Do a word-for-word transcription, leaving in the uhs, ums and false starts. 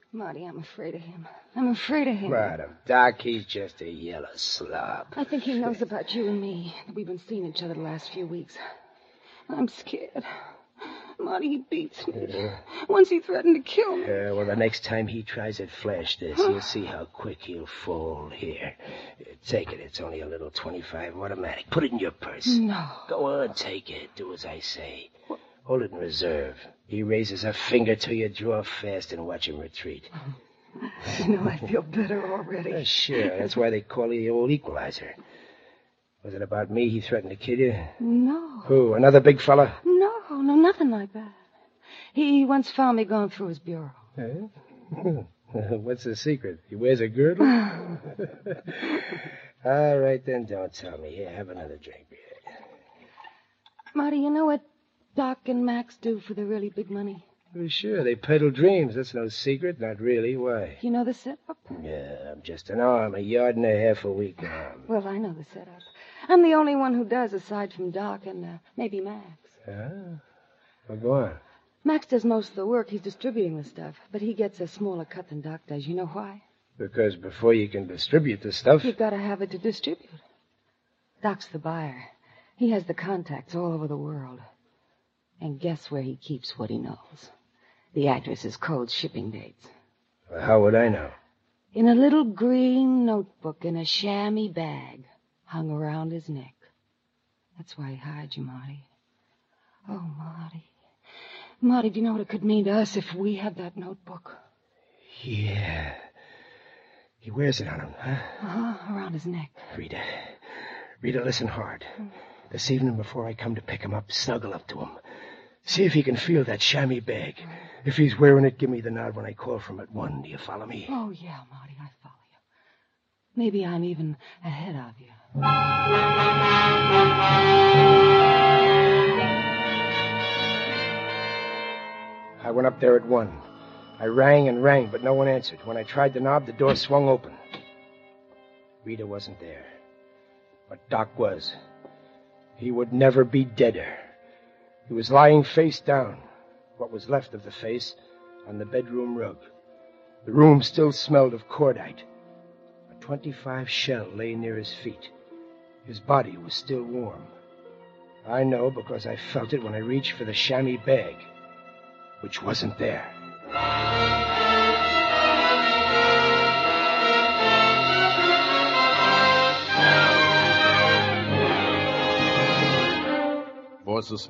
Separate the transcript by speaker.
Speaker 1: Marty, I'm afraid of him. I'm afraid of him.
Speaker 2: Right of Doc, he's just a yellow slob.
Speaker 1: I think he knows about you and me, that we've been seeing each other the last few weeks. I'm scared. Marty, he beats me.
Speaker 2: Yeah.
Speaker 1: Once he threatened to kill me.
Speaker 2: Yeah, well, the next time he tries it, flash this. You'll see how quick he'll fold. Here, take it. It's only a little twenty-five automatic. Put it in your purse.
Speaker 1: No.
Speaker 2: Go on, take it. Do as I say. What? Hold it in reserve. He raises a finger to you, draw fast, and watch him retreat.
Speaker 1: You know, I feel better already.
Speaker 2: Uh, sure, that's why they call you the old equalizer. Was it about me he threatened to kill you?
Speaker 1: No.
Speaker 2: Who, another big fella?
Speaker 1: No, no, nothing like that. He once found me going through his bureau.
Speaker 2: Eh? What's the secret? He wears a girdle? All right, then, don't tell me. Here, have another drink.
Speaker 1: Marty, you know what Doc and Max do for the really big money?
Speaker 2: Well, sure, they peddle dreams. That's no secret. Not really. Why?
Speaker 1: You know the setup?
Speaker 2: Yeah, I'm just an arm, a yard and a half a week arm.
Speaker 1: Well, I know the setup. I'm the only one who does, aside from Doc and uh, maybe Max.
Speaker 2: Ah, well, go on.
Speaker 1: Max does most of the work. He's distributing the stuff, but he gets a smaller cut than Doc does. You know why?
Speaker 2: Because before you can distribute the stuff...
Speaker 1: You've got to have it to distribute. Doc's the buyer. He has the contacts all over the world. And guess where he keeps what he knows? The addresses, codes, shipping dates.
Speaker 2: Well, how would I know?
Speaker 1: In a little green notebook in a chamois bag hung around his neck. That's why he hired you, Marty. Oh, Marty. Marty, do you know what it could mean to us if we had that notebook?
Speaker 2: Yeah. He wears it on him, huh?
Speaker 1: Uh-huh, around his neck.
Speaker 2: Rita. Rita, listen hard. Mm. This evening before I come to pick him up, snuggle up to him. See if he can feel that chamois bag. Mm. If he's wearing it, give me the nod when I call from at one. Do you follow me?
Speaker 1: Oh, yeah, Marty, I follow you. Maybe I'm even ahead of you.
Speaker 2: I went up there at one. I rang and rang, but no one answered. When I tried the knob, the door swung open. Rita wasn't there. But Doc was. He would never be deader. He was lying face down, what was left of the face, on the bedroom rug. The room still smelled of cordite. A twenty-five shell lay near his feet. His body was still warm. I know because I felt it when I reached for the chamois bag, which wasn't there.
Speaker 3: Voices